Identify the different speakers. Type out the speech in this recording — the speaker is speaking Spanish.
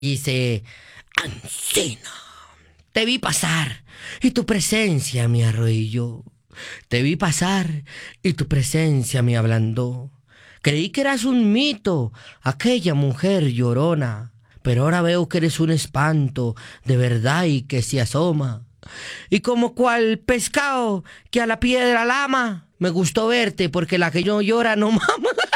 Speaker 1: Dice, Ancina, te vi pasar y tu presencia me arrodilló. Te vi pasar y tu presencia me ablandó. Creí que eras un mito, aquella mujer llorona, pero ahora veo que eres un espanto de verdad y que se asoma. Y como cual pescado que a la piedra lama, me gustó verte porque la que no llora no mama.